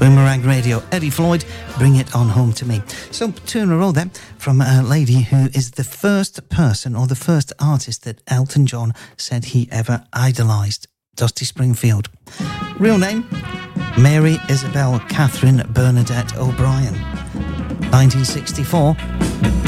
Boomerang Radio, Eddie Floyd, Bring It On Home to Me. So, two in a row then, from a lady who is the first person or the first artist that Elton John said he ever idolised, Dusty Springfield. Real name, Mary Isabel Catherine Bernadette O'Brien. 1964.